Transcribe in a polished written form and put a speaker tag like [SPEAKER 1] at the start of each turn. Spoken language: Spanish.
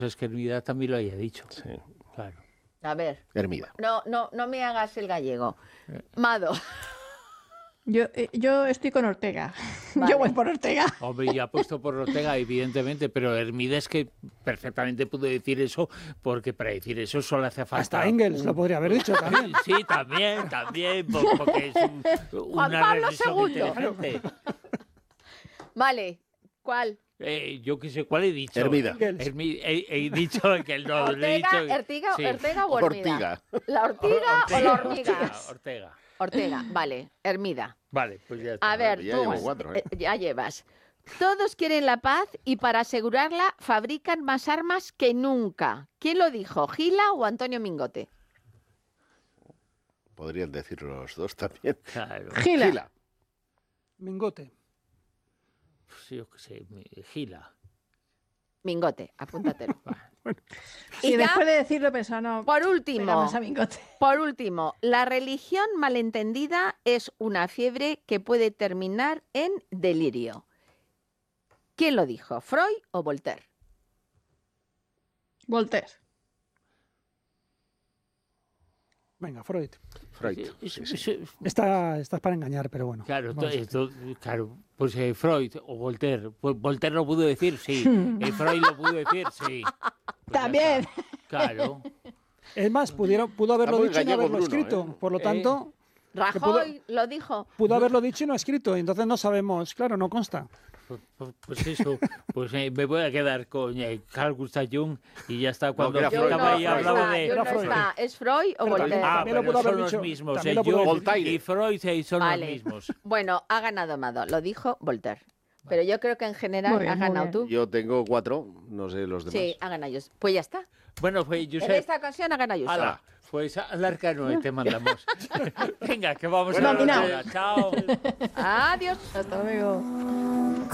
[SPEAKER 1] es que Hermida también lo haya dicho.
[SPEAKER 2] Sí.
[SPEAKER 1] Claro.
[SPEAKER 3] A ver.
[SPEAKER 2] Hermida.
[SPEAKER 3] No me hagas el gallego. Mado.
[SPEAKER 4] Yo estoy con Ortega.
[SPEAKER 3] Vale.
[SPEAKER 4] Yo voy por Ortega.
[SPEAKER 1] Hombre, ya puesto por Ortega, evidentemente, pero Hermida es que perfectamente pudo decir eso, porque para decir eso solo hace falta...
[SPEAKER 5] Hasta Engels lo podría haber dicho también.
[SPEAKER 1] Sí, también, porque es
[SPEAKER 3] Juan
[SPEAKER 1] una
[SPEAKER 3] Pablo
[SPEAKER 1] reflexión
[SPEAKER 3] II.
[SPEAKER 1] inteligente.
[SPEAKER 3] Vale, ¿cuál?
[SPEAKER 1] Yo qué sé, ¿cuál he dicho?
[SPEAKER 2] Hermida.
[SPEAKER 1] He dicho que no, lo he
[SPEAKER 3] Ortega,
[SPEAKER 1] dicho...
[SPEAKER 3] Ortega,
[SPEAKER 1] sí.
[SPEAKER 3] Ortega o Hermida.
[SPEAKER 2] Ortiga.
[SPEAKER 3] ¿La ortiga o la hormiga?
[SPEAKER 1] Ortega.
[SPEAKER 3] Ortega, vale. Hermida.
[SPEAKER 1] Vale, pues ya está.
[SPEAKER 3] A ver,
[SPEAKER 2] Ya
[SPEAKER 3] tú,
[SPEAKER 2] llevo 4, ¿eh?
[SPEAKER 3] ya llevas. Todos quieren la paz y para asegurarla fabrican más armas que nunca. ¿Quién lo dijo, Gila o Antonio Mingote?
[SPEAKER 2] Podrían decir los dos también.
[SPEAKER 1] Claro.
[SPEAKER 4] Gila.
[SPEAKER 5] Mingote.
[SPEAKER 1] Pues yo qué sé, Gila.
[SPEAKER 3] Mingote, apúntatelo.
[SPEAKER 4] Y
[SPEAKER 3] ya,
[SPEAKER 4] después de decirlo pensaba, no,
[SPEAKER 3] por
[SPEAKER 4] pega
[SPEAKER 3] último,
[SPEAKER 4] más a Mingote.
[SPEAKER 3] por último, la religión malentendida es una fiebre que puede terminar en delirio. ¿Quién lo dijo, Freud o Voltaire?
[SPEAKER 4] Voltaire.
[SPEAKER 5] Venga, Freud.
[SPEAKER 2] Freud. Sí, sí.
[SPEAKER 5] Estás para engañar, pero bueno.
[SPEAKER 1] Claro,
[SPEAKER 5] vamos.
[SPEAKER 1] claro, pues Freud o Voltaire. Pues Voltaire lo pudo decir, sí. Freud lo pudo decir, sí. Pues ya
[SPEAKER 4] También.
[SPEAKER 1] está. Claro.
[SPEAKER 5] Es más, pudo haberlo
[SPEAKER 2] muy
[SPEAKER 5] dicho y no
[SPEAKER 2] gallego
[SPEAKER 5] haberlo
[SPEAKER 2] Bruno,
[SPEAKER 5] escrito.
[SPEAKER 2] ¿eh?
[SPEAKER 5] Por lo tanto,
[SPEAKER 3] Rajoy lo dijo.
[SPEAKER 5] pudo haberlo dicho y no escrito. Y entonces no sabemos, claro, no consta.
[SPEAKER 1] Pues eso, pues me voy a quedar con Carl Gustav Jung y ya está. Cuando
[SPEAKER 2] que era Freud.
[SPEAKER 1] estaba ahí
[SPEAKER 2] No,
[SPEAKER 1] hablaba
[SPEAKER 3] está,
[SPEAKER 1] de...
[SPEAKER 3] Jung no
[SPEAKER 5] Freud.
[SPEAKER 3] está. ¿Es Freud o
[SPEAKER 5] Pero
[SPEAKER 3] Voltaire?
[SPEAKER 5] también lo
[SPEAKER 1] pero
[SPEAKER 5] pudo haber
[SPEAKER 1] son
[SPEAKER 5] dicho-
[SPEAKER 1] los mismos.
[SPEAKER 5] también lo pudo haber
[SPEAKER 1] Jung
[SPEAKER 2] dicho.
[SPEAKER 1] y Freud son
[SPEAKER 3] Vale.
[SPEAKER 1] los mismos.
[SPEAKER 3] Bueno, ha ganado Mado, lo dijo Voltaire. Pero yo creo que en general
[SPEAKER 4] Muy bien,
[SPEAKER 3] has
[SPEAKER 4] muy
[SPEAKER 3] ganado
[SPEAKER 4] bien.
[SPEAKER 3] tú.
[SPEAKER 2] Yo tengo 4, no sé los demás.
[SPEAKER 3] Sí, ha ganado yo. Pues ya está.
[SPEAKER 1] Bueno, pues
[SPEAKER 3] En
[SPEAKER 1] Josep,
[SPEAKER 3] esta ocasión ha ganado yo.
[SPEAKER 1] ala, pues al arcano te mandamos. Venga, que vamos
[SPEAKER 4] Bueno,
[SPEAKER 1] a la
[SPEAKER 4] nominado.
[SPEAKER 1] hora. Chao.
[SPEAKER 3] Adiós.
[SPEAKER 4] Hasta luego.